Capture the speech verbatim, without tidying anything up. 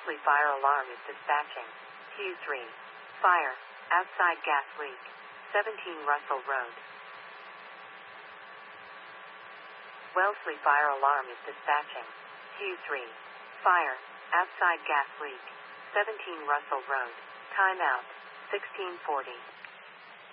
Wellesley fire alarm is dispatching. Q three. Fire. Outside gas leak. seventeen Russell Road. Wellesley fire alarm is dispatching. Q three. Fire. Outside gas leak. seventeen Russell Road. Time out. sixteen forty.